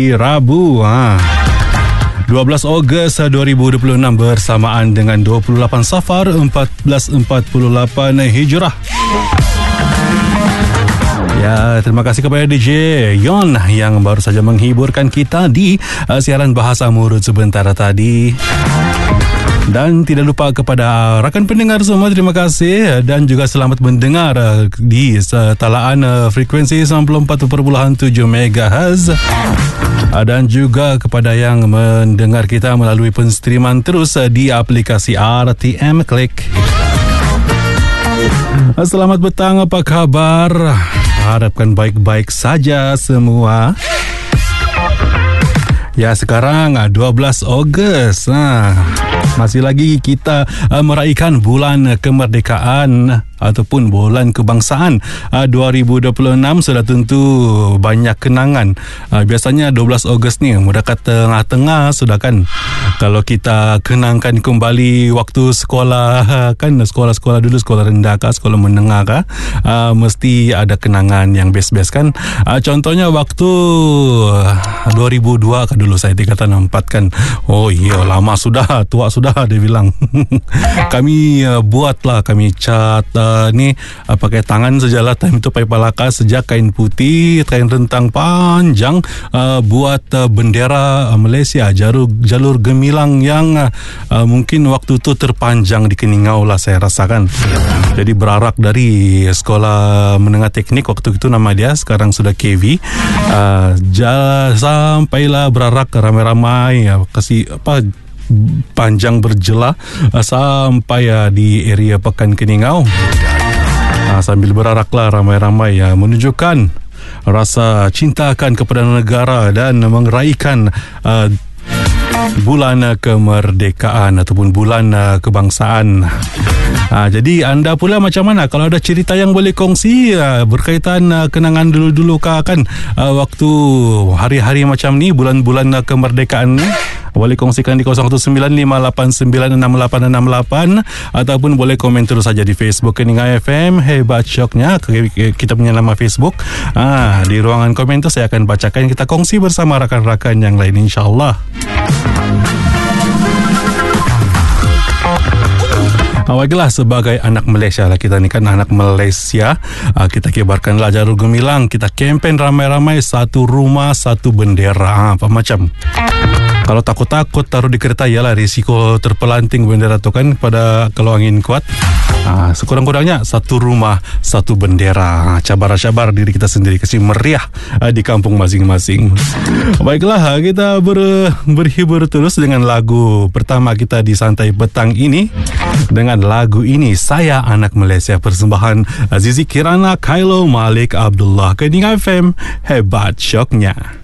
Rabu 12 Ogos 2026 bersamaan dengan 28 Safar 1448 Hijrah. Ya, terima kasih kepada DJ Yon yang baru saja menghiburkan kita di siaran Bahasa Murut sebentar tadi. Dan tidak lupa kepada rakan pendengar semua, terima kasih dan juga selamat mendengar di talaan frekuensi 94.7 MHz. Dan juga kepada yang mendengar kita melalui penstreaman terus di aplikasi RTM Klik. Selamat petang, apa kabar? Harapkan baik-baik saja semua. Ya, sekarang 12 Ogos. Masih lagi kita meraihkan bulan kemerdekaan ataupun bulan kebangsaan 2026. Sudah tentu banyak kenangan. Biasanya 12 Ogos ni mendekat tengah-tengah sudah kan. Kalau kita kenangkan kembali waktu sekolah kan, sekolah-sekolah dulu, sekolah rendah kah, sekolah menengah kah, mesti ada kenangan yang best-best kan. Contohnya waktu 2002 kah dulu saya tingkatan 4 kan. Oh iya, lama sudah, tua sudah dia bilang. Kami buatlah, kami cat ni pakai tangan sajalah time itu, pakai palaka sejak kain putih, kain rentang panjang, buat bendera Malaysia, jalur gemilang yang mungkin waktu itu terpanjang di Keningau lah saya rasakan. Jadi berarak dari sekolah menengah teknik waktu itu nama dia, sekarang sudah KV, sampailah berarak ramai-ramai, kasih panjang berjela sampai di area Pekan Keningau. Sambil beraraklah ramai-ramai menunjukkan rasa cinta akan kepada negara dan meraihkan bulan kemerdekaan ataupun bulan kebangsaan. Jadi anda pula macam mana? Kalau ada cerita yang boleh kongsi berkaitan kenangan dulu-dulu kan waktu hari-hari macam ni, bulan-bulan kemerdekaan ni, boleh kongsikan di 0195896868 ataupun boleh komen terus saja di Facebook Keningau FM Hebat Syoknya, kita punya nama Facebook. Di ruangan komen tu saya akan bacakan, kita kongsi bersama rakan-rakan yang lain insya-Allah. Baiklah, sebagai anak Malaysia lah kita ni kan, anak Malaysia, kita kibarkanlah jalur gemilang, kita kempen ramai-ramai, satu rumah satu bendera. Apa macam? Kalau takut-takut taruh di kereta, ialah risiko terpelanting bendera tu kan pada kalau angin kuat. Sekurang-kurangnya satu rumah satu bendera. Cabar-cabar diri kita sendiri, kasih meriah di kampung masing-masing. Baiklah, kita berhibur terus dengan lagu pertama kita di Santai Petang ini. Dengan lagu ini, Saya Anak Malaysia, persembahan Azizi Kirana, Kylo Malik Abdullah. Keningau FM Hebat Syoknya.